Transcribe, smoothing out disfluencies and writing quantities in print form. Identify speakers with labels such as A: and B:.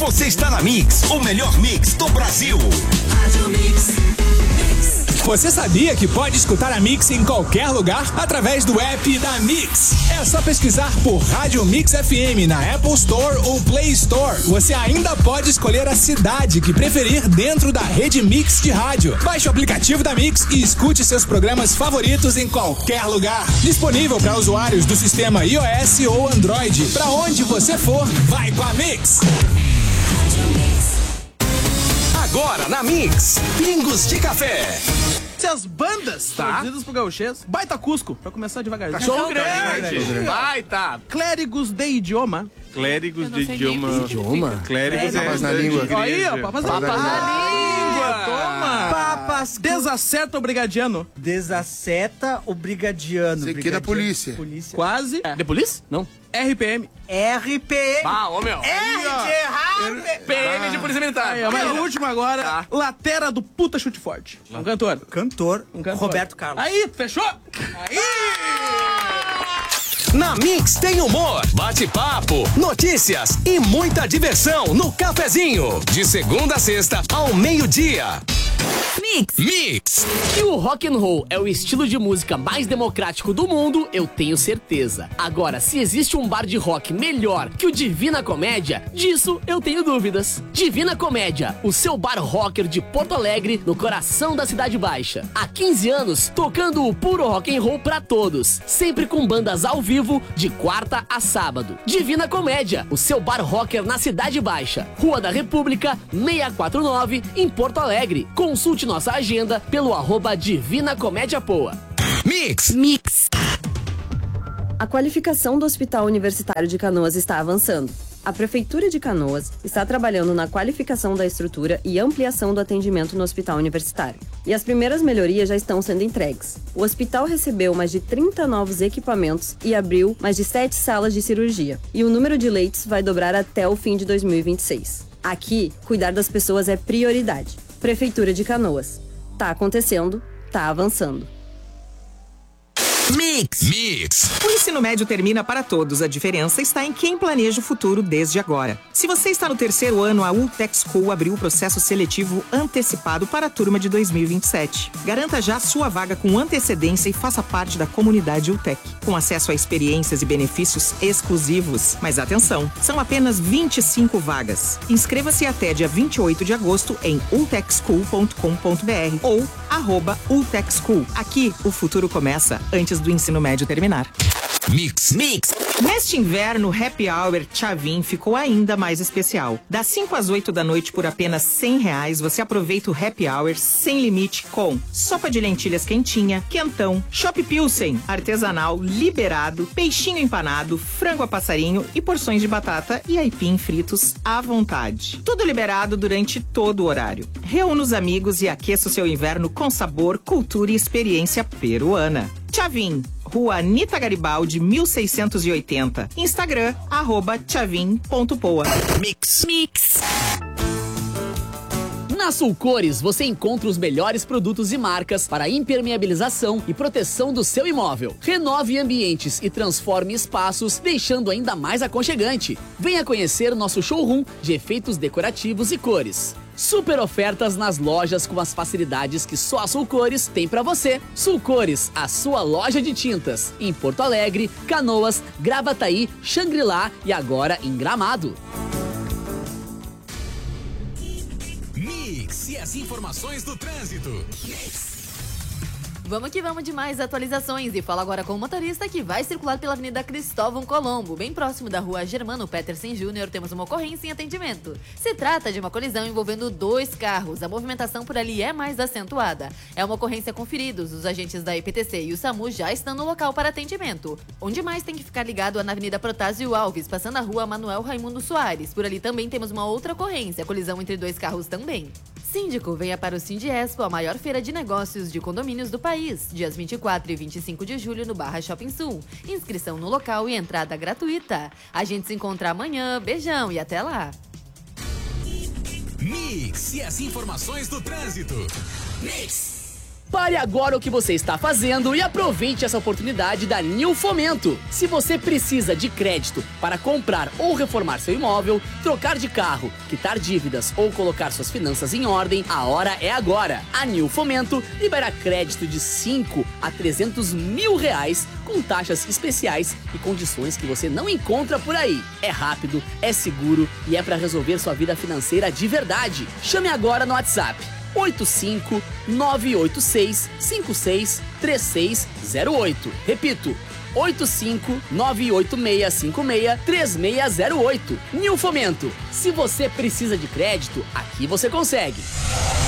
A: Você está na Mix, o melhor mix do Brasil. Rádio Mix.
B: Você sabia que pode escutar a Mix em qualquer lugar através do app da Mix? É só pesquisar por Rádio Mix FM na Apple Store ou Play Store. Você ainda pode escolher a cidade que preferir dentro da rede Mix de rádio. Baixe o aplicativo da Mix e escute seus programas favoritos em qualquer lugar. Disponível para usuários do sistema iOS ou Android. Para onde você for, vai com a Mix.
A: Agora na Mix, Pingos de Café.
C: As bandas traduzidas pro gauchês. Baita Cusco, pra começar devagarzinho.
D: Cachorro grande.
C: Baita. Clérigos de idioma.
D: Clérigos de idioma. Clérigos
C: Papas na língua. Aí, ó, papas na língua. Toma.
E: Papas.
C: Desacerta o brigadiano.
E: Desaceta o brigadiano.
F: Você aqui é da polícia.
C: Quase.
D: The Police? Não.
C: RPM.
E: RPM.
D: Ah, ô meu.
E: R de errado.
D: PM de Polícia Militar.
C: Mas o último agora, Latera do Puta Chute Forte. Um cantor.
E: Cantor. Roberto Carlos.
C: Aí, fechou? Aí!
A: Na Mix tem humor, bate-papo, notícias e muita diversão no cafezinho. De segunda a sexta ao meio-dia. Mix.
G: Que o rock and roll é o estilo de música mais democrático do mundo, eu tenho certeza. Agora, se existe um bar de rock melhor que o Divina Comédia, disso eu tenho dúvidas. Divina Comédia, o seu bar rocker de Porto Alegre, no coração da Cidade Baixa. Há 15 anos, tocando o puro rock and roll pra todos, sempre com bandas ao vivo, de quarta a sábado. Divina Comédia, o seu bar rocker na Cidade Baixa, Rua da República, 649, em Porto Alegre. Consulte nossa agenda pelo @Divina Comédia Poa.
A: Mix.
H: A qualificação do Hospital Universitário de Canoas está avançando. A Prefeitura de Canoas está trabalhando na qualificação da estrutura e ampliação do atendimento no hospital universitário. E as primeiras melhorias já estão sendo entregues. O hospital recebeu mais de 30 novos equipamentos e abriu mais de 7 salas de cirurgia. E o número de leitos vai dobrar até o fim de 2026. Aqui, cuidar das pessoas é prioridade. Prefeitura de Canoas. Tá acontecendo, tá avançando.
A: Mix.
I: O ensino médio termina para todos. A diferença está em quem planeja o futuro desde agora. Se você está no terceiro ano, a Ultec School abriu o processo seletivo antecipado para a turma de 2027. Garanta já sua vaga com antecedência e faça parte da comunidade Ultec, com acesso a experiências e benefícios exclusivos. Mas atenção, são apenas 25 vagas. Inscreva-se até dia 28 de agosto em ultecschool.com.br ou @ultecschool. Aqui, o futuro começa antes do ensino médio terminar.
A: Mix.
I: Neste inverno, o Happy Hour Tchavin ficou ainda mais especial. Das 5 às 8 da noite por apenas R$100, você aproveita o Happy Hour sem limite com sopa de lentilhas quentinha, quentão, chopp pilsen, artesanal, liberado, peixinho empanado, frango a passarinho e porções de batata e aipim fritos à vontade. Tudo liberado durante todo o horário. Reúna os amigos e aqueça o seu inverno com sabor, cultura e experiência peruana. Tchavin, Rua Anita Garibaldi, 1680. Instagram, @tchavin.poa.
A: Mix.
G: Na Sulcores, você encontra os melhores produtos e marcas para impermeabilização e proteção do seu imóvel. Renove ambientes e transforme espaços, deixando ainda mais aconchegante. Venha conhecer nosso showroom de efeitos decorativos e cores. Super ofertas nas lojas com as facilidades que só a Sulcores tem pra você. Sulcores, a sua loja de tintas, em Porto Alegre, Canoas, Gravataí, Xangri-Lá e agora em Gramado.
A: Mix e as informações do trânsito.
J: Vamos que vamos de mais atualizações e falo agora com o motorista que vai circular pela Avenida Cristóvão Colombo, bem próximo da Rua Germano Petersen Júnior. Temos uma ocorrência em atendimento. Se trata de uma colisão envolvendo 2 carros. A movimentação por ali é mais acentuada. É uma ocorrência com feridos. Os agentes da IPTC e o SAMU já estão no local para atendimento. Onde mais tem que ficar ligado é na Avenida Protásio Alves, passando a Rua Manuel Raimundo Soares. Por ali também temos uma outra ocorrência, colisão entre 2 carros também. Síndico, venha para o Sindiespo, a maior feira de negócios de condomínios do país, dias 24 e 25 de julho no Barra Shopping Sul. Inscrição no local e entrada gratuita. A gente se encontra amanhã, beijão e até lá.
A: Mix e as informações do trânsito. Mix.
G: Pare agora o que você está fazendo e aproveite essa oportunidade da Nil Fomento. Se você precisa de crédito para comprar ou reformar seu imóvel, trocar de carro, quitar dívidas ou colocar suas finanças em ordem, a hora é agora. A Nil Fomento libera crédito de 5 a 300 mil reais com taxas especiais e condições que você não encontra por aí. É rápido, é seguro e é para resolver sua vida financeira de verdade. Chame agora no WhatsApp 85-986-563608. Repito, 85-986-563608. Nil Fomento. Se você precisa de crédito, aqui você consegue.